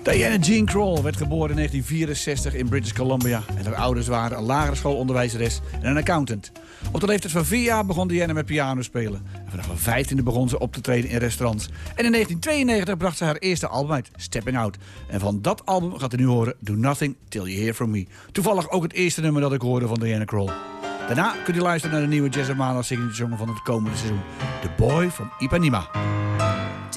Diana Jean Krall werd geboren in 1964 in British Columbia. En haar ouders waren een lagere schoolonderwijzeres en een accountant. Op de leeftijd van 4 jaar begon Diana met piano spelen. En vanaf haar 15e begon ze op te treden in restaurants. En in 1992 bracht ze haar eerste album uit, Stepping Out. En van dat album gaat u nu horen Do Nothing Till You Hear From Me. Toevallig ook het eerste nummer dat ik hoorde van Diana Krall. Daarna kunt u luisteren naar de nieuwe Jazz Hermano signature song van het komende seizoen. The Boy from Ipanema.